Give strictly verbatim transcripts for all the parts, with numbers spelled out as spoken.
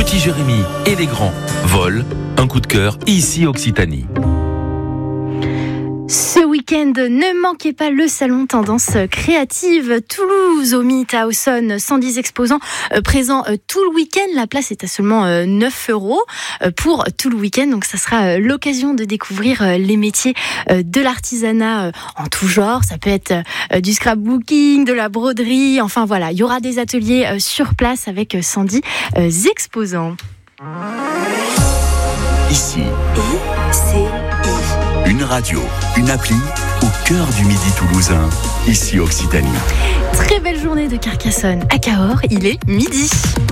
petit Jérémy et les grands. Vol, un coup de cœur, ici Occitanie. Ce week-end, ne manquez pas le salon Tendance Créative Toulouse au Mini-Tauson, cent dix exposants euh, présents euh, tout le week-end. La place est à seulement euh, neuf euros euh, pour tout le week-end. Donc ça sera euh, l'occasion de découvrir euh, les métiers euh, de l'artisanat euh, en tout genre. Ça peut être euh, du scrapbooking, de la broderie. Enfin voilà, il y aura des ateliers euh, sur place avec euh, cent dix euh, exposants. Ici, I C I. une radio, une appli au cœur du midi toulousain, ici Occitanie. Très belle journée de Carcassonne à Cahors, il est midi.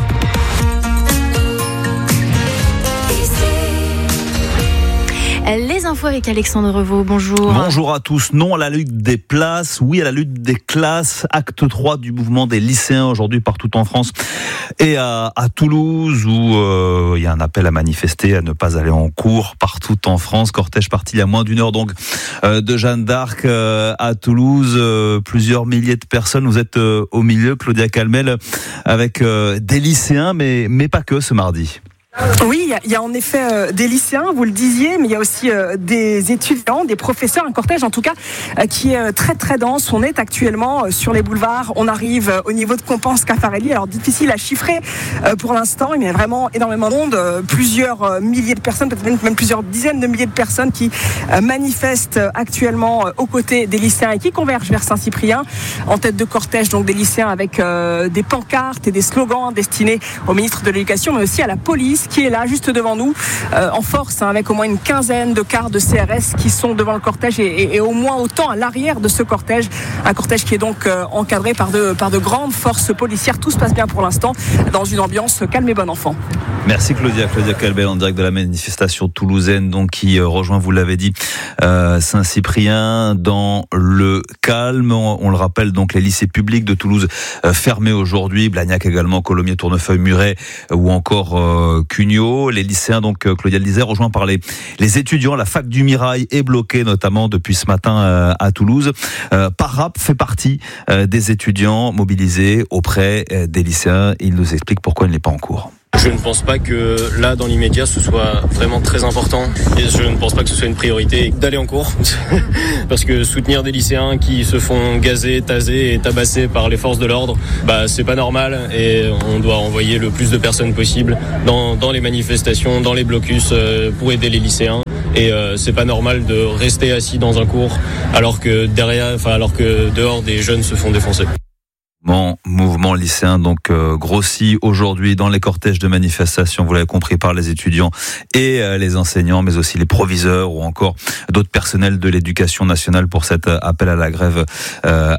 Les infos avec Alexandre Revaux, bonjour. Bonjour à tous. Non à la lutte des places, oui à la lutte des classes. Acte trois du mouvement des lycéens aujourd'hui partout en France et à, à Toulouse où euh, il y a un appel à manifester, à ne pas aller en cours partout en France. Cortège parti il y a moins d'une heure donc euh, de Jeanne d'Arc euh, à Toulouse. Euh, plusieurs milliers de personnes. Vous êtes euh, au milieu, Claudia Calmel, avec euh, des lycéens, mais, mais pas que ce mardi. Oui, il y, y a en effet euh, des lycéens, vous le disiez, mais il y a aussi euh, des étudiants, des professeurs, un cortège en tout cas euh, qui est euh, très très dense. On est actuellement euh, sur les boulevards, on arrive euh, au niveau de Compense Caffarelli, alors difficile à chiffrer euh, pour l'instant, il y a vraiment énormément de monde, euh, plusieurs euh, milliers de personnes, peut-être même plusieurs dizaines de milliers de personnes qui euh, manifestent actuellement euh, aux côtés des lycéens et qui convergent vers Saint-Cyprien, en tête de cortège donc des lycéens avec euh, des pancartes et des slogans destinés au ministre de l'Éducation, mais aussi à la police, qui est là juste devant nous euh, en force, hein, avec au moins une quinzaine de cars de C R S qui sont devant le cortège et, et, et au moins autant à l'arrière de ce cortège, un cortège qui est donc euh, encadré par de, par de grandes forces policières. Tout se passe bien pour l'instant dans une ambiance calme et bon enfant. Merci Claudia, Claudia Calbel en direct de la manifestation toulousaine donc qui rejoint, vous l'avez dit, euh, Saint-Cyprien dans le calme. On, on le rappelle donc les lycées publics de Toulouse euh, fermés aujourd'hui, Blagnac également, Colomiers, Tournefeuille, Muret euh, ou encore euh, Cugnot. Les lycéens donc euh, Claudia le disait, rejoints par les, les étudiants. La fac du Mirail est bloquée notamment depuis ce matin euh, à Toulouse. Euh, Parap fait partie euh, des étudiants mobilisés auprès euh, des lycéens. Il nous explique pourquoi il n'est pas en cours. Je ne pense pas que là, dans l'immédiat, ce soit vraiment très important. Et je ne pense pas que ce soit une priorité d'aller en cours. Parce que soutenir des lycéens qui se font gazer, taser et tabasser par les forces de l'ordre, bah, c'est pas normal. Et on doit envoyer le plus de personnes possible dans, dans les manifestations, dans les blocus, euh, pour aider les lycéens. Et euh, c'est pas normal de rester assis dans un cours alors que derrière, enfin, alors que dehors, des jeunes se font défoncer. Mouvement, mouvement lycéen donc euh, grossi aujourd'hui dans les cortèges de manifestation, vous l'avez compris, par les étudiants et euh, les enseignants, mais aussi les proviseurs ou encore d'autres personnels de l'éducation nationale pour cet appel à la grève euh,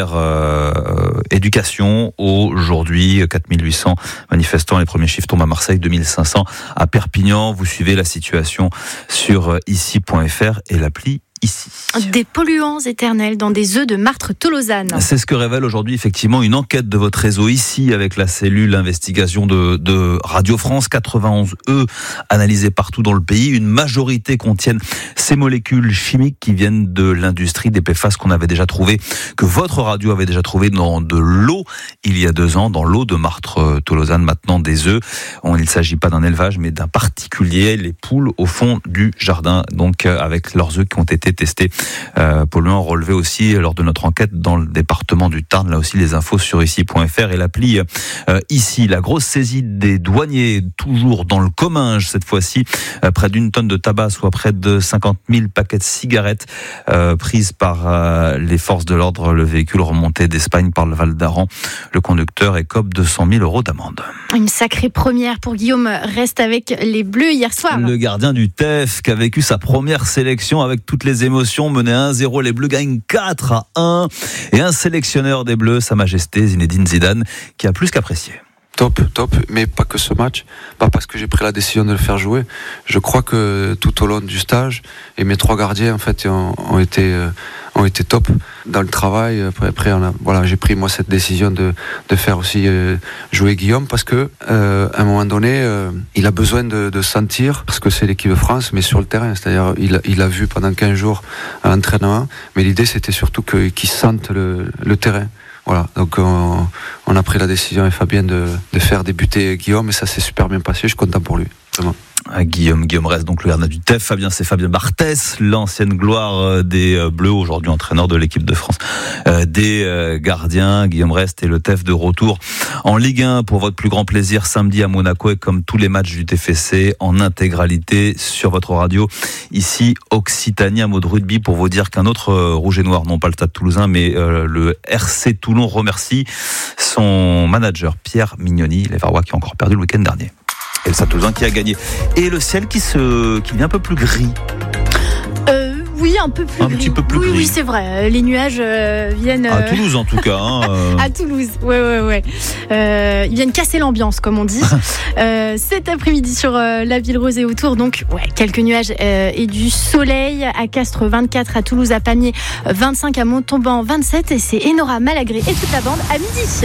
inter-éducation. Euh, aujourd'hui, quatre mille huit cents manifestants, les premiers chiffres tombent à Marseille, deux mille cinq cents à Perpignan. Vous suivez la situation sur ici point f r et l'appli Ici. Des polluants éternels dans des œufs de martre tolosane. C'est ce que révèle aujourd'hui effectivement une enquête de votre réseau ici avec la cellule investigation de, de Radio France. quatre-vingt-onze œufs analysés partout dans le pays. Une majorité contiennent ces molécules chimiques qui viennent de l'industrie des P F A S qu'on avait déjà trouvé, que votre radio avait déjà trouvé dans de l'eau il y a deux ans, dans l'eau de martre tolosane, maintenant des œufs. On, il ne s'agit pas d'un élevage mais d'un particulier, les poules au fond du jardin, donc avec leurs œufs qui ont été testés. Euh, polluants relevés aussi lors de notre enquête dans le département du Tarn. Là aussi, les infos sur ici point f r et l'appli euh, ici. La grosse saisie des douaniers, toujours dans le Comminges cette fois-ci. Euh, près d'une tonne de tabac, soit près de cinquante mille paquets de cigarettes euh, prises par euh, les forces de l'ordre. Le véhicule remonté d'Espagne par le Val d'Aran. Le conducteur écope de cent mille euros d'amende. Une sacrée première pour Guillaume Reste avec les Bleus hier soir. Le gardien du T E F qui a vécu sa première sélection avec toutes les émotions, mené un zéro, les Bleus gagnent quatre à un et un sélectionneur des Bleus, Sa Majesté Zinedine Zidane, qui a plus qu'apprécié. Top, top, mais pas que ce match, pas parce que j'ai pris la décision de le faire jouer. Je crois que tout au long du stage, et mes trois gardiens en fait ont, ont été euh, ont été top dans le travail. Après, après on a, voilà, j'ai pris moi cette décision de de faire aussi euh, jouer Guillaume parce que euh, à un moment donné, euh, il a besoin de, de sentir parce que c'est l'équipe de France, mais sur le terrain. C'est-à-dire, il il a vu pendant quinze jours à l'entraînement, mais l'idée c'était surtout que, qu'il sente le, le terrain. Voilà, donc on, on a pris la décision avec Fabien de, de faire débuter Guillaume et ça s'est super bien passé, je suis content pour lui, vraiment. Guillaume, Guillaume reste donc le gardien du T E F. Fabien, c'est Fabien Barthès, l'ancienne gloire des Bleus, aujourd'hui entraîneur de l'équipe de France des gardiens. Guillaume reste et le T E F de retour en Ligue un pour votre plus grand plaisir samedi à Monaco et comme tous les matchs du T F C en intégralité sur votre radio. Ici, Occitanie, un mot de rugby pour vous dire qu'un autre rouge et noir, non pas le Stade Toulousain, mais le R C Toulon remercie son manager Pierre Mignoni, les Varois qui ont encore perdu le week-end dernier. Et le Stade Toulousain qui a gagné. Et le ciel qui se, qui devient un peu plus gris. Euh, oui, un peu plus un gris. Un petit peu plus oui, gris. Oui, c'est vrai. Les nuages euh, viennent. Euh... À Toulouse, en tout cas. Hein, euh... à Toulouse, ouais, ouais, ouais. Euh, ils viennent casser l'ambiance, comme on dit. euh, cet après-midi sur euh, la Ville Rose et autour. Donc, ouais, quelques nuages euh, et du soleil. À Castres, vingt-quatre. À Toulouse, à Pamiers, vingt-cinq. À Montauban, vingt-sept. Et c'est Enora Malagré et toute la bande à midi.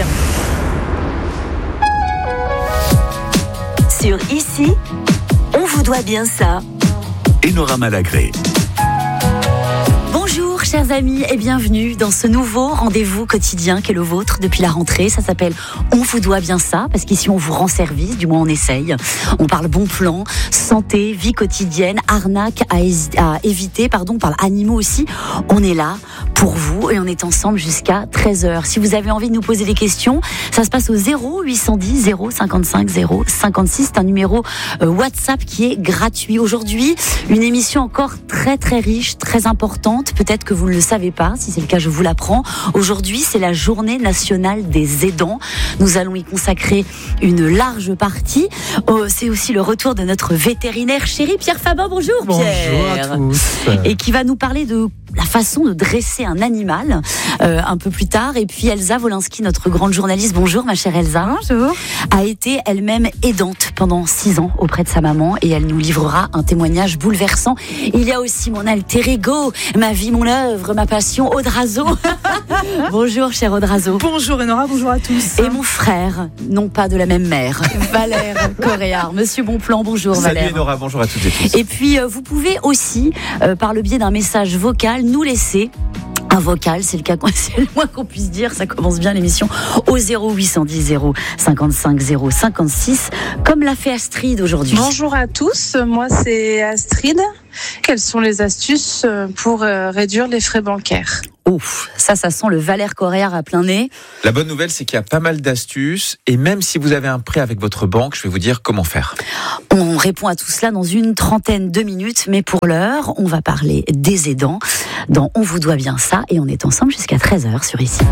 Sur Ici, on vous doit bien ça. Enora Malagré. Bonjour chers amis et bienvenue dans ce nouveau rendez-vous quotidien qu'est le vôtre depuis la rentrée. Ça s'appelle On vous doit bien ça parce qu'ici on vous rend service, du moins on essaye. On parle bon plan, santé, vie quotidienne, arnaque à, é- à éviter, pardon, on parle animaux aussi. On est là pour vous et on est ensemble jusqu'à treize heures. Si vous avez envie de nous poser des questions, ça se passe au zéro huit cent dix zéro cinquante-cinq zéro cinquante-six. C'est un numéro euh, WhatsApp qui est gratuit. Aujourd'hui, une émission encore très très riche, très importante. Peut-être que vous ne le savez pas. Si c'est le cas, je vous l'apprends. Aujourd'hui, c'est la journée nationale des aidants. Nous allons y consacrer une large partie. Oh, c'est aussi le retour de notre vétérinaire chéri, Pierre Fabin. Bonjour Pierre. Bonjour à tous. Et qui va nous parler de la façon de dresser un animal euh, un peu plus tard. Et puis Elsa Wolinski, notre grande journaliste, bonjour ma chère Elsa. Bonjour. A été elle-même aidante pendant six ans auprès de sa maman et elle nous livrera un témoignage bouleversant. Il y a aussi mon alter ego, ma vie, mon œuvre, ma passion, Audrazo. Bonjour cher Audrazo. Bonjour Enora, bonjour à tous. Et mon frère, non pas de la même mère, Valère Coréard. Monsieur Bonplan, bonjour Salut Valère. Enora, bonjour à toutes et tous. Et puis euh, vous pouvez aussi, euh, par le biais d'un message vocal, nous laisser un vocal, c'est le cas, c'est le moins qu'on puisse dire, ça commence bien l'émission, au zéro huit cent dix zéro cinquante-cinq zéro cinquante-six, comme l'a fait Astrid aujourd'hui. Bonjour à tous, moi c'est Astrid. Quelles sont les astuces pour réduire les frais bancaires ? Ouf, ça, ça sent le Valère Coréard à plein nez. La bonne nouvelle, c'est qu'il y a pas mal d'astuces et même si vous avez un prêt avec votre banque, je vais vous dire comment faire. On répond à tout cela dans une trentaine de minutes, mais pour l'heure, on va parler des aidants dans On vous doit bien ça et on est ensemble jusqu'à treize heures sur Ici.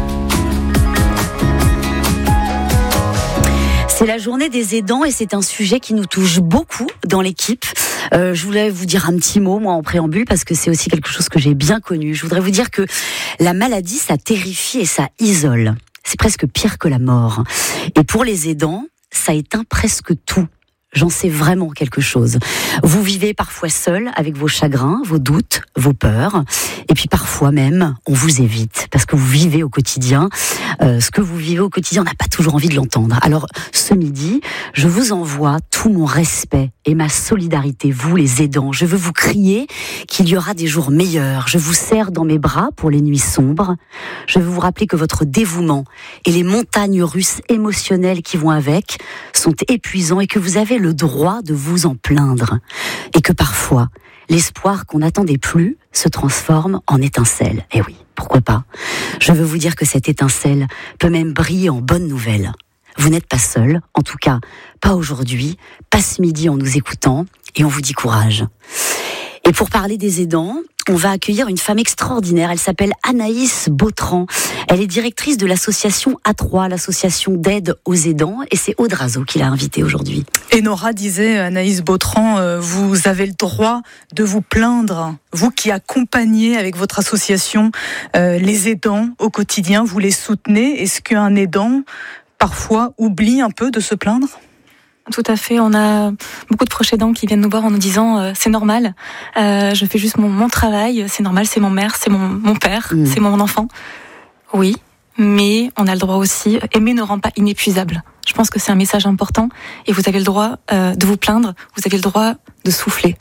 C'est la journée des aidants et c'est un sujet qui nous touche beaucoup dans l'équipe. Euh, je voulais vous dire un petit mot, moi, en préambule, parce que c'est aussi quelque chose que j'ai bien connu. Je voudrais vous dire que la maladie, ça terrifie et ça isole. C'est presque pire que la mort. Et pour les aidants, ça éteint presque tout. J'en sais vraiment quelque chose. Vous vivez parfois seul avec vos chagrins, vos doutes, vos peurs. Et puis parfois même, on vous évite parce que vous vivez au quotidien. Euh, ce que vous vivez au quotidien, on n'a pas toujours envie de l'entendre. Alors ce midi, je vous envoie tout mon respect et ma solidarité, vous les aidants. Je veux vous crier qu'il y aura des jours meilleurs. Je vous serre dans mes bras pour les nuits sombres. Je veux vous rappeler que votre dévouement et les montagnes russes émotionnelles qui vont avec sont épuisants et que vous avez le droit de vous en plaindre. Et que parfois, l'espoir qu'on n'attendait plus se transforme en étincelle. Eh oui, pourquoi pas ? Je veux vous dire que cette étincelle peut même briller en bonne nouvelle. Vous n'êtes pas seul, en tout cas, pas aujourd'hui, pas ce midi en nous écoutant, et on vous dit courage. Et pour parler des aidants, on va accueillir une femme extraordinaire. Elle s'appelle Anaïs Bautran. Elle est directrice de l'association A trois, l'association d'aide aux aidants. Et c'est Audrazo qui l'a invitée aujourd'hui. Enora disait, Anaïs Bautran, euh, vous avez le droit de vous plaindre. Vous qui accompagnez avec votre association euh, les aidants au quotidien, vous les soutenez. Est-ce qu'un aidant, parfois, oublie un peu de se plaindre ? Tout à fait, on a beaucoup de proches aidants qui viennent nous voir en nous disant euh, c'est normal, euh, je fais juste mon, mon travail, c'est normal, c'est mon mère, c'est mon, mon père, mmh. c'est mon enfant. Oui, mais on a le droit aussi, aimer ne rend pas inépuisable. Je pense que c'est un message important et vous avez le droit euh, de vous plaindre, vous avez le droit de souffler.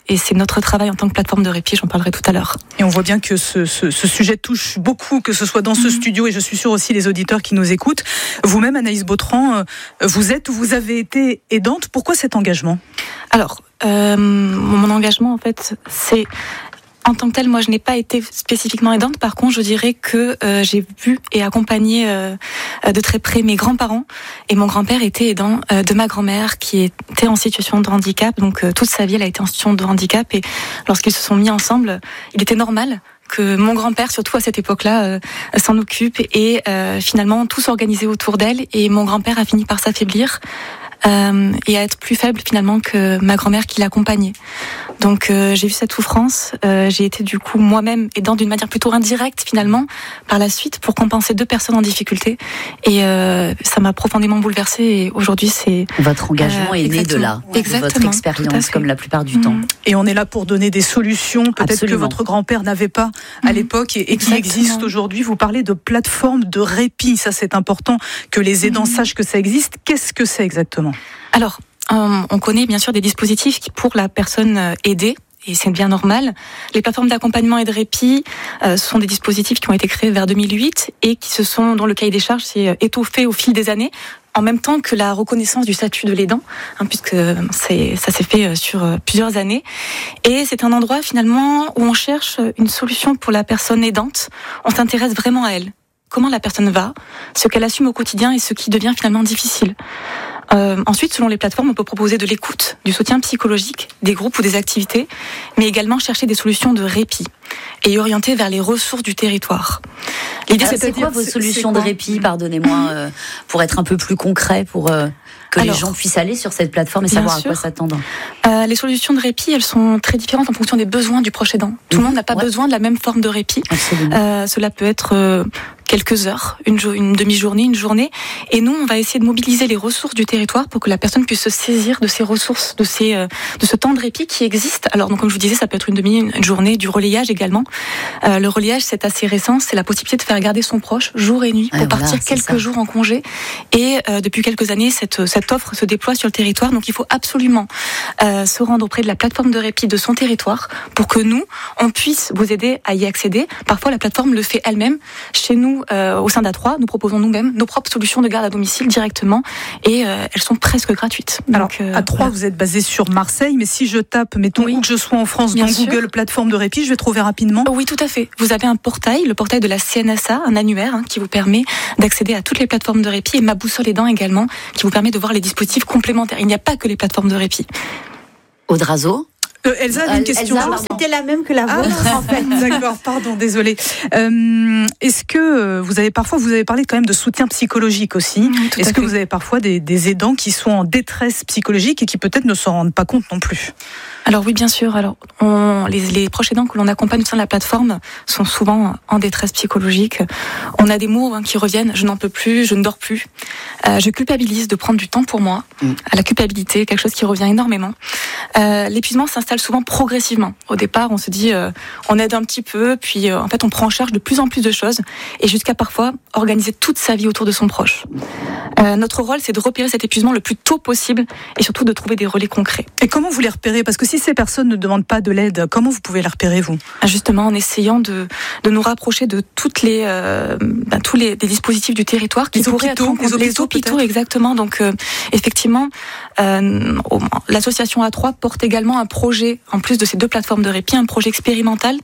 Et c'est notre travail en tant que plateforme de répit, j'en parlerai tout à l'heure. Et on voit bien que ce, ce, ce sujet touche beaucoup, que ce soit dans ce mmh. studio, et je suis sûre aussi les auditeurs qui nous écoutent. Vous-même, Anaïs Bautran, vous êtes ou vous avez été aidante. Pourquoi cet engagement ? Alors, euh, mon engagement, en fait, c'est... En tant que tel, moi, je n'ai pas été spécifiquement aidante. Par contre, je dirais que euh, j'ai vu et accompagné euh, de très près mes grands-parents. Et mon grand-père était aidant euh, de ma grand-mère qui était en situation de handicap. Donc, euh, toute sa vie, elle a été en situation de handicap. Et lorsqu'ils se sont mis ensemble, il était normal que mon grand-père, surtout à cette époque-là, euh, s'en occupe. Et euh, finalement, tout s'organisait autour d'elle. Et mon grand-père a fini par s'affaiblir. Euh, et à être plus faible finalement que ma grand-mère qui l'accompagnait. Donc euh, j'ai vu cette souffrance, euh, j'ai été du coup moi-même aidant d'une manière plutôt indirecte finalement par la suite pour compenser deux personnes en difficulté et euh, ça m'a profondément bouleversée et aujourd'hui c'est... Votre engagement euh, est né de là, de votre expérience comme la plupart du mmh. temps. Et on est là pour donner des solutions, peut-être Absolument. que votre grand-père n'avait pas à mmh. l'époque et, et qui existent aujourd'hui. Vous parlez de plateforme de répit, ça c'est important que les aidants mmh. sachent que ça existe. Qu'est-ce que c'est exactement ? Alors, on connaît bien sûr des dispositifs qui, pour la personne aidée, et c'est bien normal. Les plateformes d'accompagnement et de répit euh, sont des dispositifs qui ont été créés vers deux mille huit et qui se sont, dont le cahier des charges s'est étoffé au fil des années, en même temps que la reconnaissance du statut de l'aidant, hein, puisque c'est, ça s'est fait sur plusieurs années. Et c'est un endroit finalement où on cherche une solution pour la personne aidante. On s'intéresse vraiment à elle. Comment la personne va, ce qu'elle assume au quotidien et ce qui devient finalement difficile. Euh, ensuite, selon les plateformes, on peut proposer de l'écoute, du soutien psychologique, des groupes ou des activités, mais également chercher des solutions de répit et orienter vers les ressources du territoire. L'idée, c'est, c'est quoi vos solutions de répit, pardonnez-moi, euh, pour être un peu plus concret, pour euh, que Alors, les gens puissent aller sur cette plateforme et savoir sûr. à quoi s'attendre. Euh, les solutions de répit, elles sont très différentes en fonction des besoins du proche aidant. Tout mmh. le monde n'a pas ouais. besoin de la même forme de répit. Euh, cela peut être euh, quelques heures, une, jo- une demi-journée, une journée. Et nous, on va essayer de mobiliser les ressources du territoire pour que la personne puisse se saisir de ces ressources, de, ces, euh, de ce temps de répit qui existe. Alors, donc, comme je vous disais, ça peut être une demi une journée, du relayage également. Euh, le relayage, c'est assez récent. C'est la possibilité de faire garder son proche jour et nuit pour ouais, partir voilà, quelques ça. jours en congé. Et euh, depuis quelques années, cette, cette offre se déploie sur le territoire. Donc, il faut absolument euh, se rendre auprès de la plateforme de répit de son territoire pour que nous, on puisse vous aider à y accéder. Parfois, la plateforme le fait elle-même. Chez nous, euh, au sein d'A trois, nous proposons nous-mêmes nos propres solutions de garde à domicile directement et euh, elles sont presque gratuites. Alors, donc, euh, à trois, voilà. vous êtes basé sur Marseille, mais si je tape, mettons oui. où que je sois en France, Bien dans sûr. Google plateforme de répit, je vais trouver rapidement. Oui, tout à fait. Vous avez un portail, le portail de la C N S A, un annuaire hein, qui vous permet d'accéder à toutes les plateformes de répit et Ma Boussole Aidant également, qui vous permet de voir les dispositifs complémentaires. Il n'y a pas que les plateformes de répit. Audrazo. Euh, Elsa a une question. Elsa, c'était la même que la vôtre, ah, en fait. D'accord, pardon, désolée. Euh, est-ce que vous avez parfois, vous avez parlé quand même de soutien psychologique aussi. Mmh, est-ce que fait. vous avez parfois des, des aidants qui sont en détresse psychologique et qui peut-être ne s'en rendent pas compte non plus? Alors oui, bien sûr. Alors, on, les, les proches aidants que l'on accompagne au sein de la plateforme sont souvent en détresse psychologique. On a des mots hein, qui reviennent. Je n'en peux plus, je ne dors plus. Euh, je culpabilise de prendre du temps pour moi. Mmh. La culpabilité, quelque chose qui revient énormément. Euh, l'épuisement s'installe souvent progressivement. Au départ, on se dit, euh, on aide un petit peu, puis euh, en fait, on prend en charge de plus en plus de choses, et jusqu'à parfois organiser toute sa vie autour de son proche. Euh, notre rôle, c'est de repérer cet épuisement le plus tôt possible, et surtout de trouver des relais concrets. Et comment vous les repérez? Parce que si ces personnes ne demandent pas de l'aide, comment vous pouvez les repérer, vous? Justement, en essayant de, de nous rapprocher de toutes les, euh, ben, tous les des dispositifs du territoire qui les pourraient hôpitaux, être en... les hôpitaux, les hôpitaux exactement. Donc, euh, effectivement, euh, l'association A trois porte également un projet, en plus de ces deux plateformes de répit, un projet expérimental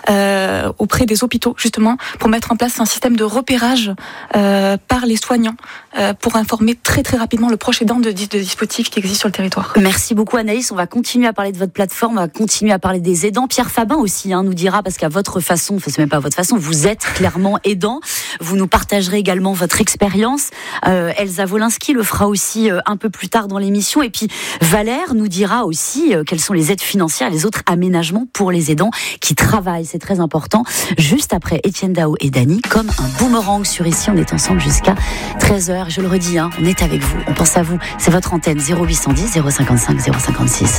euh, auprès des hôpitaux, justement, pour mettre en place un système de repérage euh, par les soignants, euh, pour informer très très rapidement le proche aidant de, de dispositifs qui existent sur le territoire. Merci beaucoup Anaïs, on va continuer à parler de votre plateforme, on va continuer à parler des aidants. Pierre Fabin aussi hein, nous dira, parce qu'à votre façon, enfin c'est même pas à votre façon, vous êtes clairement aidant, vous nous partagerez également votre expérience. Euh, Elsa Wolinski le fera aussi euh, un peu plus tard dans l'émission, et puis Valère nous dira aussi euh, quelles sont les aides financières, les autres aménagements pour les aidants qui travaillent, c'est très important. Juste après Étienne Dao et Dany, comme un boomerang sur Ici, on est ensemble jusqu'à treize heures. Je le redis, hein, on est avec vous, on pense à vous. C'est votre antenne zéro huit cent dix zéro cinquante-cinq zéro cinquante-six.